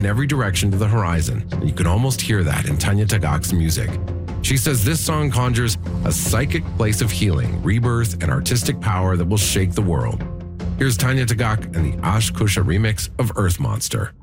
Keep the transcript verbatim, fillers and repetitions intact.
in every direction to the horizon. And you can almost hear that in Tanya Tagaq's music. She says this song conjures a psychic place of healing, rebirth, and artistic power that will shake the world. Here's Tanya Tagaq and the Ash Kusha remix of Earth Monster.